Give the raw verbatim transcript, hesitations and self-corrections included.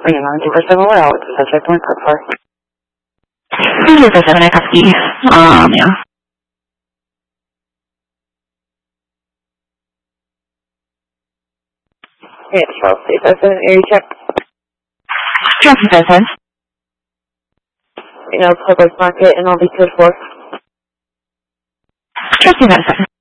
Bring it on to four seven, what out? Suspect one, code four. two four seven, I copy. Um, yeah. Yeah, twelve, three five seven, area check. twelve three five seven. You know, Public Market, and I'll be code four. twelve three five seven.